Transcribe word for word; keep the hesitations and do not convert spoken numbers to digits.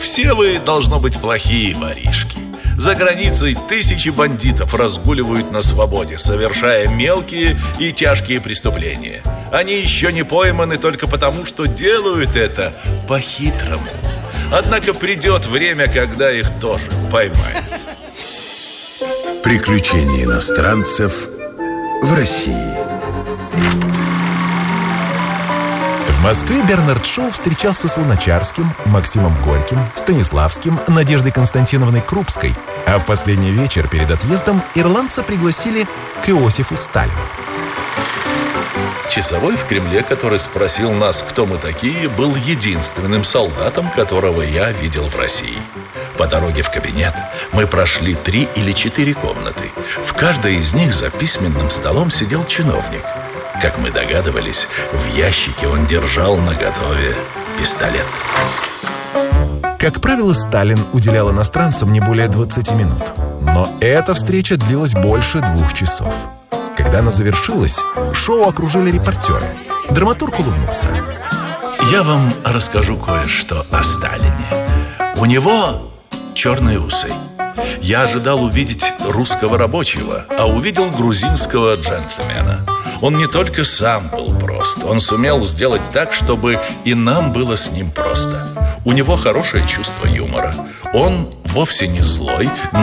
все вы, должно быть, плохие воришки. За границей тысячи бандитов разгуливают на свободе, совершая мелкие и тяжкие преступления. Они еще не пойманы только потому, что делают это по-хитрому. Однако придет время, когда их тоже поймают. Приключения иностранцев в России. В Москве Бернард Шоу встречался с Луначарским, Максимом Горьким, Станиславским, Надеждой Константиновной Крупской. А в последний вечер перед отъездом ирландца пригласили к Иосифу Сталину. Часовой в Кремле, который спросил нас, кто мы такие, был единственным солдатом, которого я видел в России. По дороге в кабинет мы прошли три или четыре комнаты. В каждой из них за письменным столом сидел чиновник. Как мы догадывались, в ящике он держал наготове пистолет. Как правило, Сталин уделял иностранцам не более двадцати минут. Но эта встреча длилась больше двух часов. Когда она завершилась, шоу окружили репортеры. Драматург улыбнулся. Я вам расскажу кое-что о Сталине. У него черные усы. Я ожидал увидеть русского рабочего, а увидел грузинского джентльмена. Он не только сам был прост, он сумел сделать так, чтобы и нам было с ним просто. У него хорошее чувство юмора. Он вовсе не злой, но